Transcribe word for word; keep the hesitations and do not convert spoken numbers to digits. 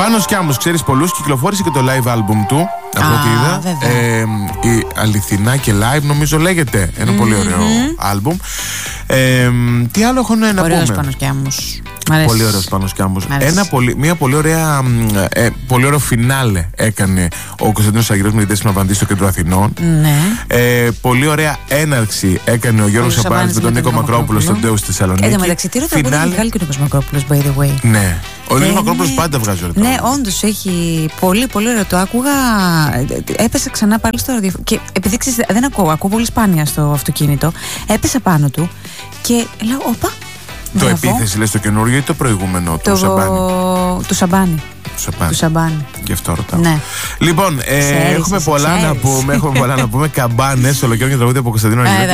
Πάνος Κιάμος, ξέρεις πολλούς, κυκλοφόρησε και το live album του. Από ό,τι είδα. Ε, η Αληθινά και live, νομίζω λέγεται. Ένα mm-hmm. πολύ ωραίο album. Ε, τι άλλο έχω να πούμε. Ωραίος Πάνος Κιάμος. Πολύ ωραίος Πάνος Κιάμος. Ένα πολύ, μια πολύ ωραία, ε, πολύ ωραίο φινάλε έκανε ο Κωνσταντίνος Αργυρός με την Τέσσερα Παπαντή στο κέντρο Αθηνών. Ναι. Ε, πολύ ωραία έναρξη έκανε ο Γιώργος Σαμπάνης με τον Νίκο Μακρόπουλο στο Ντέου στη Θεσσαλονίκη. Εν τω μεταξύ, τι ρωτάω, μπορεί να βγάλει και ο Νίκος Μακρόπουλος, by the way. Ναι. Ο Νίκος Μακρόπουλος πάντα βγάζει ωραία. Ναι, όντως έχει πολύ, πολύ ωραίο. Το άκουγα. Έπεσα ξανά πάλι στο ραδιόφωνο. Και επειδή ξέρεις, δεν ακούω, ακούω πολύ σπάνια στο αυτοκίνητο. Έπεσα πάνω του και λέω, όπα. Το επίθεση λες το καινούργιο ή το προηγούμενο το... του Σαμπάνη? Του Σαμπάνη. Του Σαμπάνη. Του Σαμπάνη. Γι' αυτό ρωτάω. Ναι. Λοιπόν, ε, ξέρεις, έχουμε, πολλά ξέρεις. να πούμε, έχουμε πολλά να πούμε. Καμπάνες, ολοκαίρινο τραγούδι από Κωνσταντίνο Αργυρό.